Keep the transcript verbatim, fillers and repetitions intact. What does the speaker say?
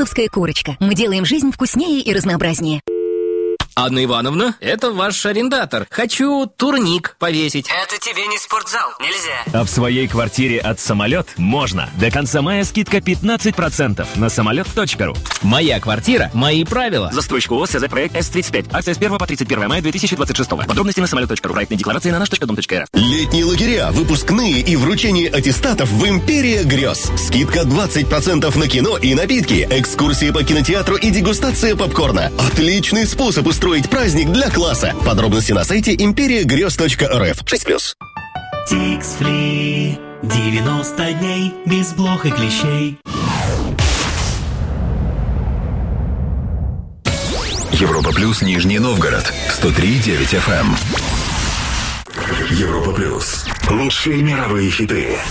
Русская курочка. Мы делаем жизнь вкуснее и разнообразнее. Анна Ивановна, это ваш арендатор. Хочу турник повесить. Это тебе не спортзал, нельзя. А в своей квартире от «Самолет» можно. До конца мая скидка пятнадцать процентов на самолет точка ру. Моя квартира, мои правила. Застройщик ООО «СЗ Проект С тридцать пять». Акция с первого по тридцать первое мая две тысячи двадцать шестого. Подробности на самолет точка ру. Проектные декларации на наш точка дом точка эр эф. Летние лагеря, выпускные и вручение аттестатов в «Империя грез». Скидка двадцать процентов на кино и напитки, экскурсии по кинотеатру и дегустация попкорна. Отличный способ устроить праздник для класса. Подробности на сайте империя грез точка эр эф. шесть плюс. Тикс-фри. девяносто дней без блох и клещей. Европа Плюс, Нижний Новгород. сто три и девять эф эм. Европа Плюс. Лучшие мировые хиты.